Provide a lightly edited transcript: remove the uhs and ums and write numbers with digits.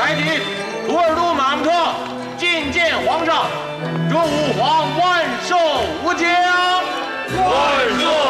在即，土尔都马木特觐见皇上，祝吾皇万寿无疆。 万寿。